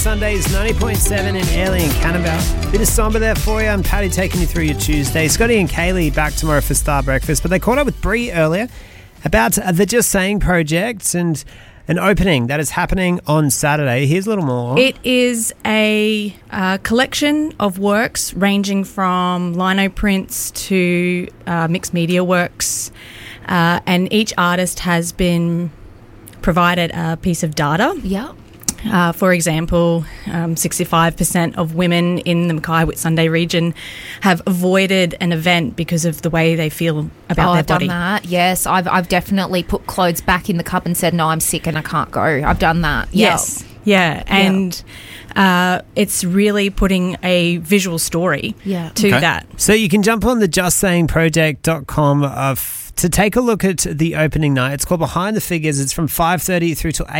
Sundays, 90.7 in Airlie and Cannonbell. Bit of somber there for you. I'm Paddy taking you through your Tuesday. Scotty and Kaylee back tomorrow for Star Breakfast, but they caught up with Bree earlier about the Just Saying project and an opening that is happening on Saturday. Here's a little more. It is a collection of works ranging from lino prints to mixed media works, and each artist has been provided a piece of data. Yeah. For example, 65% of women in the Mackay Whitsunday region have avoided an event because of the way they feel about their body. I've done that. Yes, I've definitely put clothes back in the cup and said, no, I'm sick and I can't go. I've done that. Yes. Yeah. And it's really putting a visual story to that. So you can jump on the justsayingproject.com to take a look at the opening night. It's called Behind the Figures. It's from 5:30 through to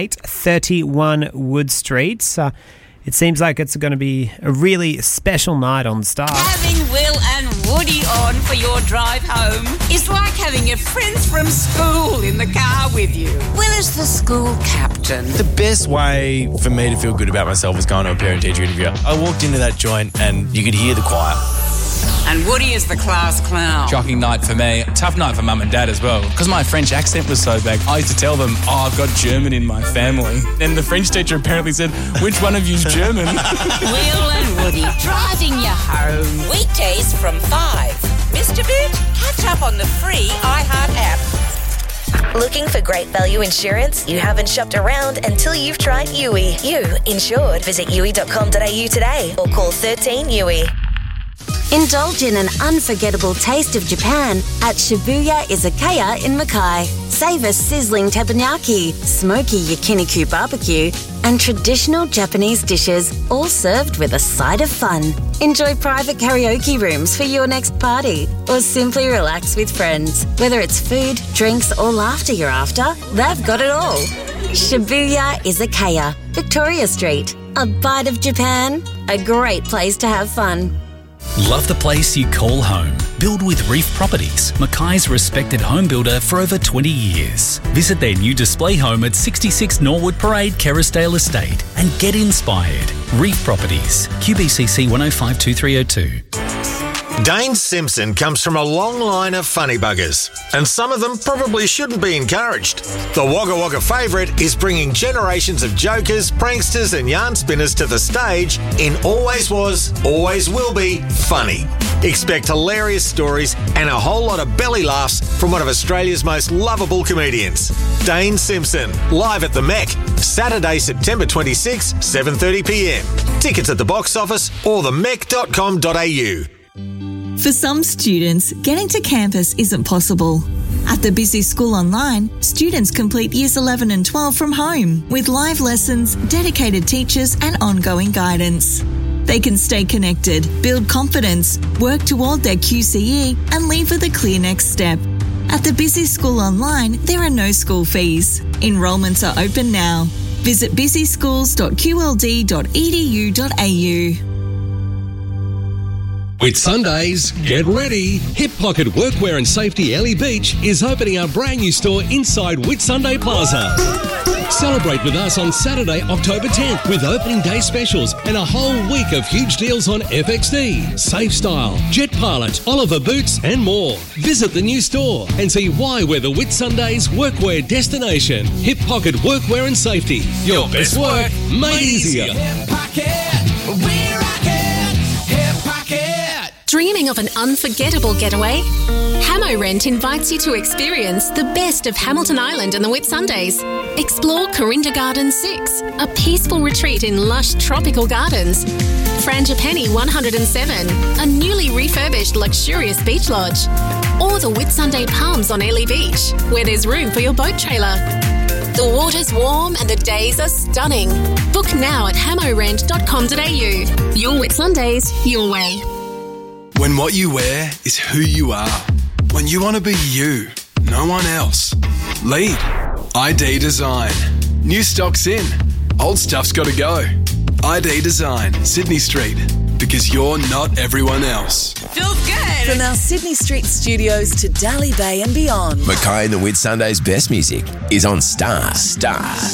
8:31 Wood Street. It seems like it's going to be a really special night on Star. Having Will and Woody on for your drive home is like having your friends from school in the car with you. Will is the school captain. The best way for me to feel good about myself was going to a parent-teacher interview. I walked into that joint and you could hear the choir. And Woody is the class clown. Shocking night for me. Tough night for mum and dad as well. Because my French accent was so bad, I used to tell them, I've got German in my family. Then the French teacher apparently said, which one of you's German? Will and Woody driving you home. Weekdays from 5. Missed a bit? Catch up on the free iHeart app. Looking for great value insurance? You haven't shopped around until you've tried Yui. You insured. Visit yui.com.au today or call 13 Yui. Indulge in an unforgettable taste of Japan at Shibuya Izakaya in Mackay. Savor sizzling teppanyaki, smoky yakiniku barbecue, and traditional Japanese dishes, all served with a side of fun. Enjoy private karaoke rooms for your next party, or simply relax with friends. Whether it's food, drinks, or laughter you're after, they've got it all. Shibuya Izakaya, Victoria Street. A bite of Japan, a great place to have fun. Love the place you call home? Build with Reef Properties, Mackay's respected home builder for over 20 years. Visit their new display home at 66 Norwood Parade, Kerrisdale Estate, and get inspired. Reef Properties, QBCC 1052302. Dane Simpson comes from a long line of funny buggers, and some of them probably shouldn't be encouraged. The Wagga Wagga favourite is bringing generations of jokers, pranksters and yarn spinners to the stage in Always Was, Always Will Be Funny. Expect hilarious stories and a whole lot of belly laughs from one of Australia's most lovable comedians. Dane Simpson, live at the Mech, Saturday, September 26, 7:30pm. Tickets at the box office or themech.com.au. For some students, getting to campus isn't possible. At the Busy School Online, students complete Years 11 and 12 from home with live lessons, dedicated teachers and ongoing guidance. They can stay connected, build confidence, work toward their QCE and leave with a clear next step. At the Busy School Online, there are no school fees. Enrolments are open now. Visit busyschools.qld.edu.au. Whitsundays, get ready. Hip Pocket Workwear and Safety Airlie Beach is opening our brand new store inside Whitsunday Plaza. Celebrate with us on Saturday, October 10th with opening day specials and a whole week of huge deals on FXD, Safe Style, Jet Pilot, Oliver Boots and more. Visit the new store and see why we're the Whitsundays workwear destination. Hip Pocket Workwear and Safety. Your best work made easier. Dreaming of an unforgettable getaway? Hamo Rent invites you to experience the best of Hamilton Island and the Whitsundays. Explore Corinda Gardens 6, a peaceful retreat in lush tropical gardens. Frangipani 107, a newly refurbished luxurious beach lodge. Or the Whitsunday Palms on Airlie Beach, where there's room for your boat trailer. The water's warm and the days are stunning. Book now at hamorent.com.au. Your Whitsundays, your way. When what you wear is who you are. When you want to be you, no one else. Lead. ID Design. New stock's in. Old stuff's got to go. ID Design, Sydney Street. Because you're not everyone else. Feels good. From our Sydney Street studios to Daly Bay and beyond. Mackay and the Whitsundays' best music is on Star.